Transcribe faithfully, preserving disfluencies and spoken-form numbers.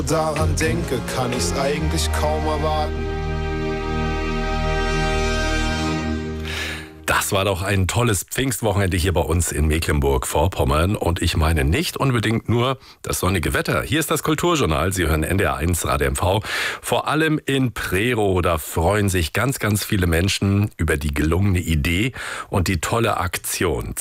Daran denke, kann ich's eigentlich kaum erwarten. Das war doch ein tolles Pfingstwochenende hier bei uns in Mecklenburg-Vorpommern. Und ich meine nicht unbedingt nur das sonnige Wetter. Hier ist das Kulturjournal. Sie hören N D R eins Radio M V. Vor allem in Prerow, da freuen sich ganz, ganz viele Menschen über die gelungene Idee und die tolle Aktion.